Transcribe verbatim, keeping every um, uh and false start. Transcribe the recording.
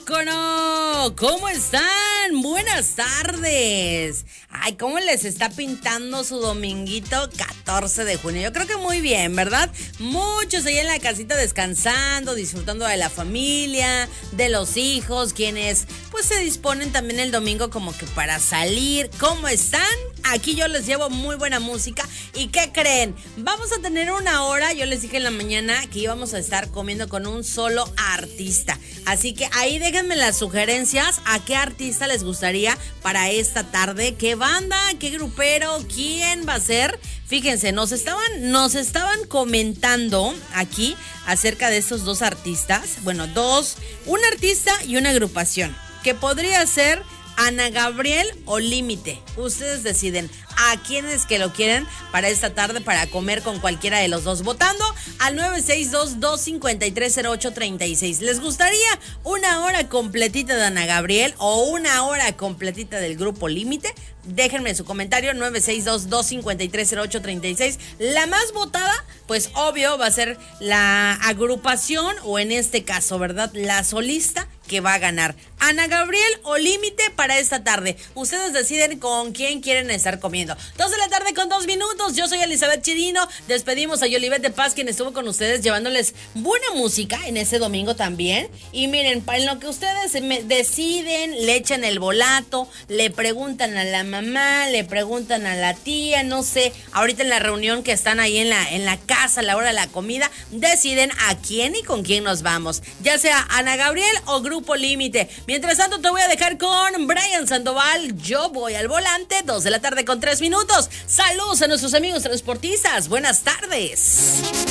poco no? ¿Cómo están? Buenas tardes. Ay, ¿cómo les está pintando su dominguito catorce de junio? Yo creo que muy bien, ¿verdad? Muchos ahí en la casita descansando, disfrutando de la familia, de los hijos, quienes pues se disponen también el domingo como que para salir. ¿Cómo están? Aquí yo les llevo muy buena música. ¿Y qué creen? Vamos a tener una hora, yo les dije en la mañana que íbamos a estar comiendo con un solo artista. Así que ahí déjenme las sugerencias a qué artista les gustaría para esta tarde. ¿Qué banda? ¿Qué grupero? ¿Quién va a ser? Fíjense, nos estaban, nos estaban comentando aquí acerca de estos dos artistas. Bueno, dos, un artista y una agrupación, que podría ser Ana Gabriel o Límite. Ustedes deciden a quienes que lo quieren para esta tarde para comer con cualquiera de los dos, votando al nueve seis dos, dos cinco tres, cero ocho tres seis. ¿Les gustaría una hora completita de Ana Gabriel o una hora completita del grupo Límite? Déjenme su comentario, nueve seis dos, dos cinco tres, cero ocho tres seis. La más votada, pues obvio, va a ser la agrupación o en este caso, ¿verdad? La solista que va a ganar. Ana Gabriel o Límite para esta tarde. Ustedes deciden con quién quieren estar comiendo. Dos de la tarde con dos minutos. Yo soy Elizabeth Chirino. Despedimos a Yolibet de Paz, quien estuvo con ustedes llevándoles buena música en ese domingo también. Y miren, en lo que ustedes deciden, le echan el volato, le preguntan a la mamá, le preguntan a la tía, no sé, ahorita en la reunión que están ahí en la, en la casa a la hora de la comida, deciden a quién y con quién nos vamos. Ya sea Ana Gabriel o Grupo Límite. Mientras tanto, te voy a dejar con Brian Sandoval. Yo voy al volante, dos de la tarde con tres minutos. Saludos a nuestros amigos transportistas. Buenas tardes.